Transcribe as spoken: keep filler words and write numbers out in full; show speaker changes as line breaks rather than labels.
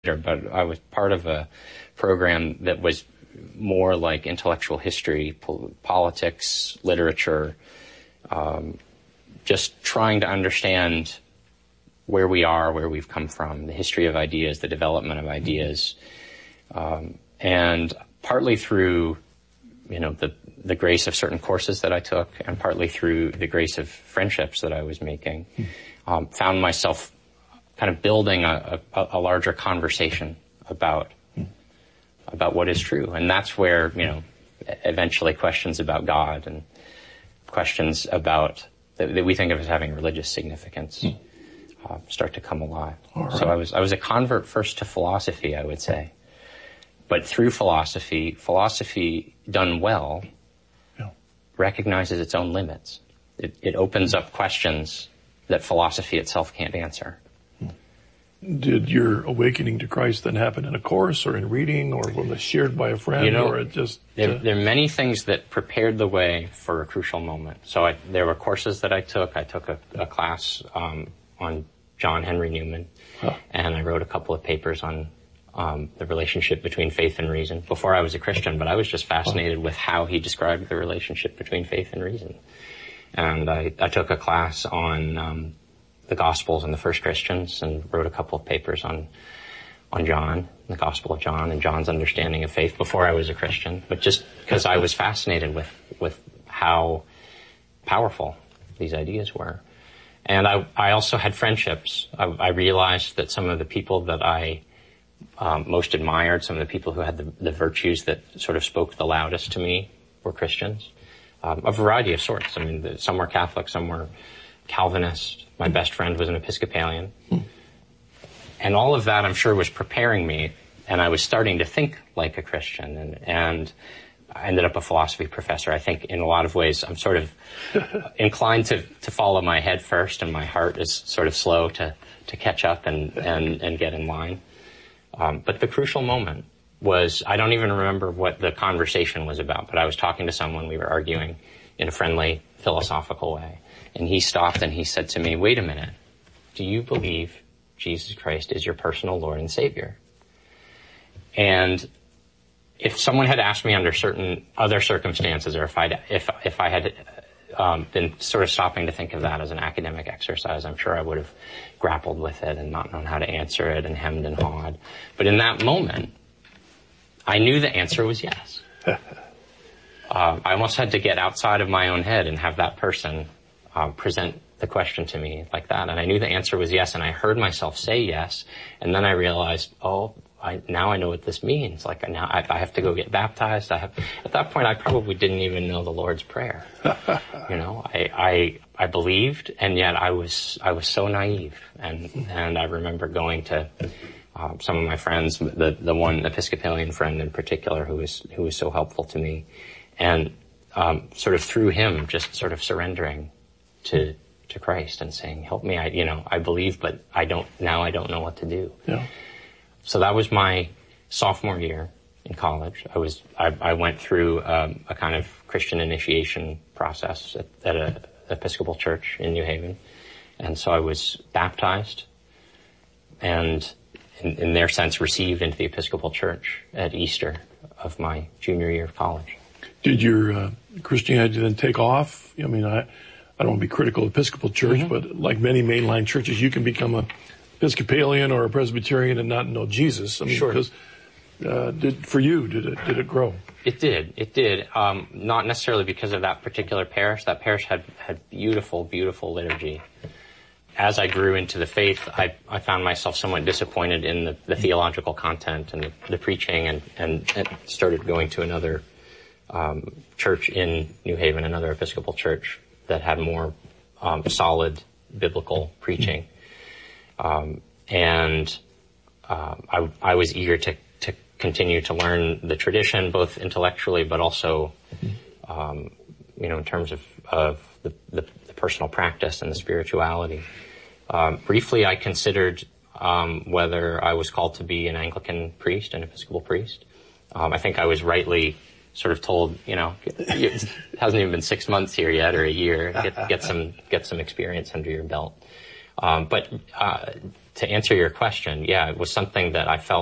but I was part of a program that was more like intellectual history, po- politics, literature, um, just trying to understand where we are, where we've come from, the history of ideas, the development of ideas, um, and partly through, you know, the the grace of certain courses that I took, and partly through the grace of friendships that I was making, um, found myself kind of building a, a, a larger conversation about about what is true. And that's where, you know, eventually questions about God and questions about that, that we think of as having religious significance uh, start to come alive. Right. So I was I was a convert first to philosophy, I would say. But through philosophy, philosophy done well yeah. recognizes its own limits. It, it opens up questions that philosophy itself can't answer.
Did your awakening to Christ then happen in a course or in reading or was it shared by a friend?
You know,
or it just
there,
uh,
there are many things that prepared the way for a crucial moment. So I, there were courses that I took. I took a, a class um, on John Henry Newman, huh. and I wrote a couple of papers on um, the relationship between faith and reason before I was a Christian, but I was just fascinated huh. with how he described the relationship between faith and reason. And I, I took a class on um, the Gospels and the first Christians and wrote a couple of papers on on John, the Gospel of John, and John's understanding of faith before I was a Christian, but just because I was fascinated with, with how powerful these ideas were. And I, I also had friendships. I, I realized that some of the people that I um, most admired, some of the people who had the, the virtues that sort of spoke the loudest to me were Christians, um, a variety of sorts. I mean, some were Catholic, some were Calvinist. My best friend was an Episcopalian. And all of that, I'm sure, was preparing me, and I was starting to think like a Christian, and, and I ended up a philosophy professor. I think in a lot of ways I'm sort of inclined to, to follow my head first, and my heart is sort of slow to, to catch up and, and, and get in line. Um, but the crucial moment was, I don't even remember what the conversation was about, but I was talking to someone, we were arguing in a friendly, philosophical way. And he stopped and he said to me, wait a minute, do you believe Jesus Christ is your personal Lord and Savior? And if someone had asked me under certain other circumstances, or if I'd, if, if I had um, been sort of stopping to think of that as an academic exercise, I'm sure I would have grappled with it and not known how to answer it and hemmed and hawed. But in that moment, I knew the answer was yes. uh, I almost had to get outside of my own head and have that person Um, present the question to me like that. And I knew the answer was yes, and I heard myself say yes, and then I realized, oh, I, now I know what this means. Like, now I, I have to go get baptized. I have, at that point, I probably didn't even know the Lord's Prayer. You know, I, I, I believed, and yet I was, I was so naive. And, and I remember going to, um, some of my friends, the, the one Episcopalian friend in particular who was, who was so helpful to me, and, um, sort of through him, just sort of surrendering to to Christ and saying, help me, I you know, I believe, but I don't, now I don't know what to do. Yeah. So that was my sophomore year in college. I was, I, I went through um, a kind of Christian initiation process at, at a Episcopal church in New Haven. And so I was baptized and in, in their sense received into the Episcopal church at Easter of my junior year of college.
Did your uh, Christianity then take off? I mean, I I don't want to be critical of Episcopal Church, mm-hmm. but like many mainline churches, you can become a Episcopalian or a Presbyterian and not know Jesus. I mean,
sure.
Because, uh, did, for you, did it, did it grow?
It did. It did. Um, not necessarily because of that particular parish. That parish had, had beautiful, beautiful liturgy. As I grew into the faith, I, I found myself somewhat disappointed in the, the theological content and the, the preaching, and, and, and started going to another um, church in New Haven, another Episcopal church that had more um, solid biblical preaching. Um, and uh, I, I was eager to, to continue to learn the tradition, both intellectually, but also, um, you know, in terms of, of the, the, the personal practice and the spirituality. Um, briefly, I considered um, whether I was called to be an Anglican priest, an Episcopal priest. Um, I think I was rightly sort of told, you know, it hasn't even been six months here yet, or a year. Get, get some, get some experience under your belt. Um, but uh, to answer your question, yeah, it was something that I felt